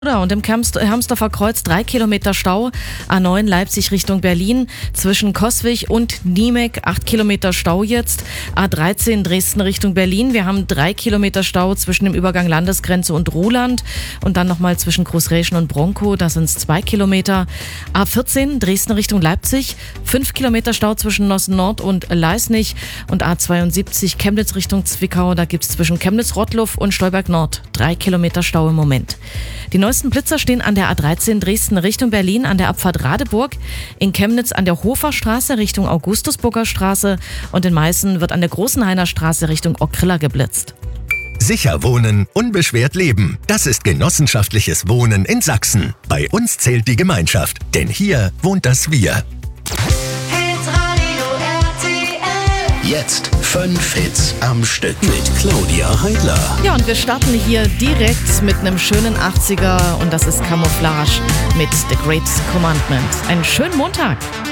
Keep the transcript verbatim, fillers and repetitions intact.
Ja, und im Kamst- Hermsdorfer Kreuz drei Kilometer Stau, A neun Leipzig Richtung Berlin, zwischen Coswig und Niemek acht Kilometer Stau jetzt, A dreizehn Dresden Richtung Berlin, wir haben drei Kilometer Stau zwischen dem Übergang Landesgrenze und Ruhland und dann nochmal zwischen Großräschen und Bronkow, da sind es zwei Kilometer, A vierzehn Dresden Richtung Leipzig, fünf Kilometer Stau zwischen Nossen Nord und Leisnig und A zweiundsiebzig Chemnitz Richtung Zwickau, da gibt es zwischen Chemnitz-Rottluff und Stolberg Nord drei Kilometer Stau im Moment. Die neuesten Blitzer stehen an der A dreizehn Dresden Richtung Berlin, an der Abfahrt Radeburg, in Chemnitz an der Hoferstraße Richtung Augustusburger Straße und in Meißen wird an der Großenhainer Straße Richtung Ockrilla geblitzt. Sicher wohnen, unbeschwert leben. Das ist genossenschaftliches Wohnen in Sachsen. Bei uns zählt die Gemeinschaft, denn hier wohnt das Wir. Jetzt fünf Hits am Stück mit Claudia Heidler. Ja, und wir starten hier direkt mit einem schönen achtziger und das ist Camouflage mit The Great Commandment. Einen schönen Montag.